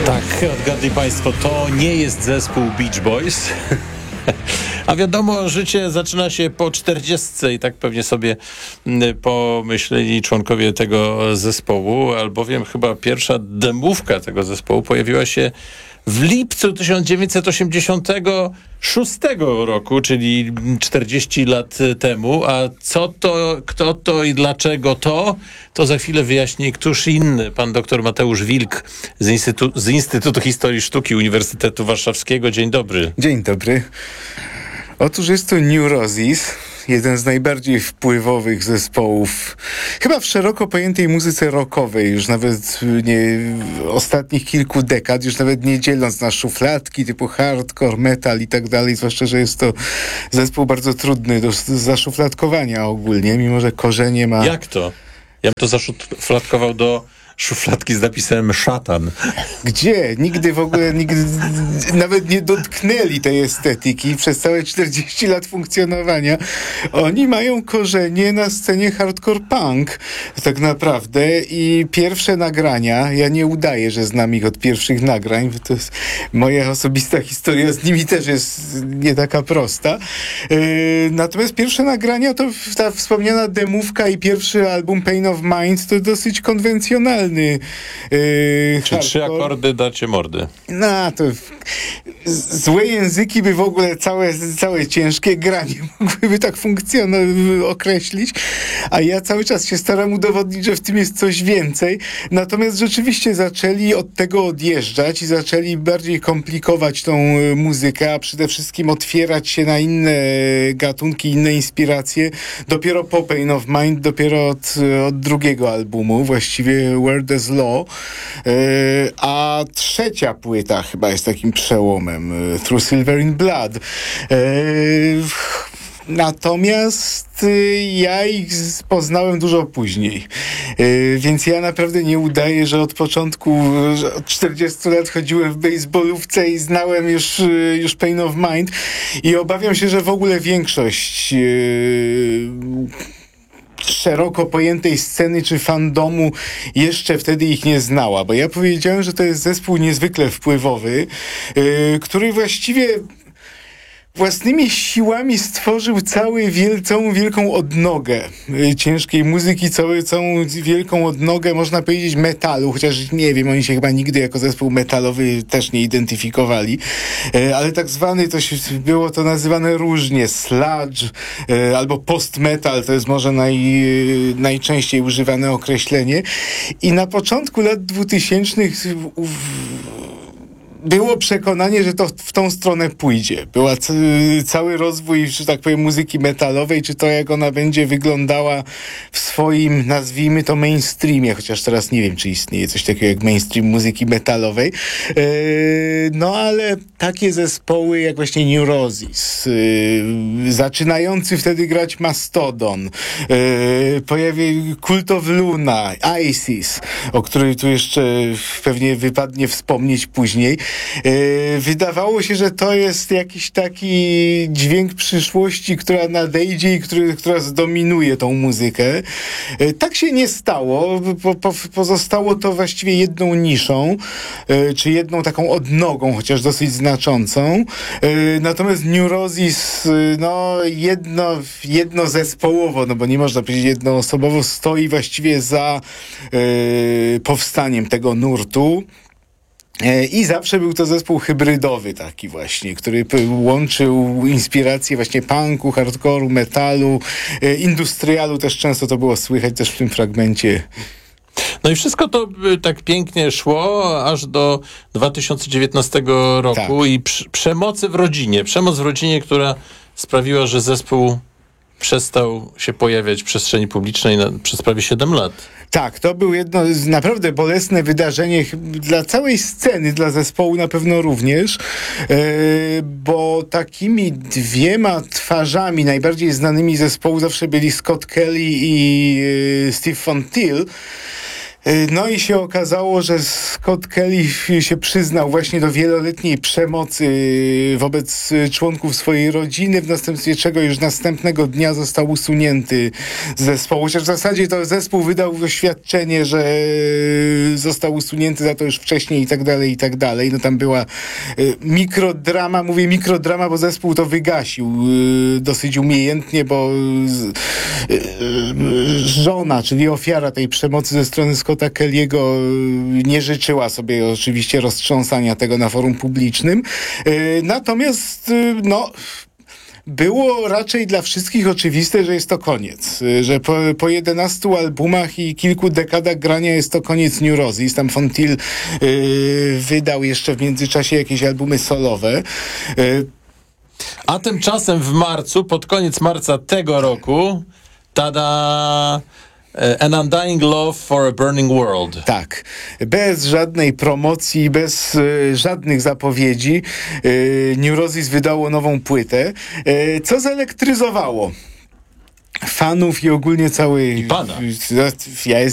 Tak, odgadli Państwo, to nie jest zespół Beach Boys. A wiadomo, życie zaczyna się po 40 i tak pewnie sobie pomyśleli członkowie tego zespołu, albowiem chyba pierwsza demówka tego zespołu pojawiła się w lipcu 1986 roku, czyli 40 lat temu. A co to, kto to i dlaczego to za chwilę wyjaśni któż inny. Pan dr Mateusz Wilk z Instytutu Historii Sztuki Uniwersytetu Warszawskiego. Dzień dobry. Dzień dobry. Otóż jest to Neurosis, jeden z najbardziej wpływowych zespołów, chyba w szeroko pojętej muzyce rockowej, już nawet nie ostatnich kilku dekad, już nawet nie dzieląc na szufladki typu hardcore, metal i tak dalej, zwłaszcza, że jest to zespół bardzo trudny do zaszufladkowania ogólnie, mimo że korzenie ma... Jak to? Ja bym to zaszufladkował do szufladki z napisem szatan. Gdzie? Nigdy w ogóle, nawet nie dotknęli tej estetyki przez całe 40 lat funkcjonowania. Oni mają korzenie na scenie hardcore punk, tak naprawdę, i pierwsze nagrania, ja nie udaję, że znam ich od pierwszych nagrań, bo to jest moja osobista historia, z nimi też jest nie taka prosta. Natomiast pierwsze nagrania to ta wspomniana demówka i pierwszy album Pain of Mind to dosyć konwencjonalny. Czy 3 akordy dacie mordy? No, to złe języki by w ogóle całe ciężkie granie mogłyby tak określić, a ja cały czas się staram udowodnić, że w tym jest coś więcej. Natomiast rzeczywiście zaczęli od tego odjeżdżać i zaczęli bardziej komplikować tą muzykę, a przede wszystkim otwierać się na inne gatunki, inne inspiracje dopiero po Pain of Mind, dopiero od drugiego albumu, właściwie Where There's Law, a trzecia płyta chyba jest takim przełomem, Through Silver in Blood. Natomiast ja ich poznałem dużo później. Więc ja naprawdę nie udaję, że od początku, że od 40 lat chodziłem w baseballówce i znałem już Pain of Mind i obawiam się, że w ogóle większość szeroko pojętej sceny czy fandomu jeszcze wtedy ich nie znała, bo ja powiedziałem, że to jest zespół niezwykle wpływowy, który właściwie własnymi siłami stworzył całą wielką odnogę ciężkiej muzyki, całą wielką odnogę, można powiedzieć, metalu, chociaż nie wiem, oni się chyba nigdy jako zespół metalowy też nie identyfikowali, ale tak zwany, było to nazywane różnie, sludge albo post-metal, to jest może najczęściej używane określenie. I na początku lat 2000 było przekonanie, że to w tą stronę pójdzie. Była cały rozwój, że tak powiem, muzyki metalowej, czy to jak ona będzie wyglądała w swoim, nazwijmy to, mainstreamie, chociaż teraz nie wiem, czy istnieje coś takiego jak mainstream muzyki metalowej. No ale takie zespoły jak właśnie Neurosis, zaczynający wtedy grać Mastodon, Cult of Luna, ISIS, o której tu jeszcze pewnie wypadnie wspomnieć później. Wydawało się, że to jest jakiś taki dźwięk przyszłości, która nadejdzie i która zdominuje tą muzykę. Tak się nie stało. Pozostało to właściwie jedną niszą, czy jedną taką odnogą, chociaż dosyć znaczącą. Natomiast Neurosis, jednozespołowo, bo nie można powiedzieć jednoosobowo, stoi właściwie za powstaniem tego nurtu. I zawsze był to zespół hybrydowy taki właśnie, który łączył inspiracje właśnie punku, hardcore'u, metalu, industrialu, też często to było słychać też w tym fragmencie. No i wszystko to tak pięknie szło aż do 2019 roku. Tak. I przemoc w rodzinie, która sprawiła, że zespół przestał się pojawiać w przestrzeni publicznej przez prawie 7 lat. Tak, to był jedno naprawdę bolesne wydarzenie dla całej sceny, dla zespołu na pewno również, bo takimi dwiema twarzami najbardziej znanymi zespołu zawsze byli Scott Kelly i Steve Von Till. No i się okazało, że Scott Kelly się przyznał właśnie do wieloletniej przemocy wobec członków swojej rodziny, w następstwie czego już następnego dnia został usunięty z zespołu. Chociaż w zasadzie to zespół wydał oświadczenie, że został usunięty za to już wcześniej i tak dalej, i tak dalej. No tam była mikrodrama, mówię mikrodrama, bo zespół to wygasił dosyć umiejętnie, bo żona, czyli ofiara tej przemocy ze strony Scotta Kelly'ego nie życzyła sobie oczywiście roztrząsania tego na forum publicznym. Natomiast było raczej dla wszystkich oczywiste, że jest to koniec. Że po 11 albumach i kilku dekadach grania jest to koniec New Roses. Tam Fonthill wydał jeszcze w międzyczasie jakieś albumy solowe. A tymczasem w marcu, pod koniec marca tego roku, tada! An Undying Love for a Burning World. Tak. Bez żadnej promocji, bez żadnych zapowiedzi New Roses wydało nową płytę, co zelektryzowało fanów i ogólnie cały... I pana. Ja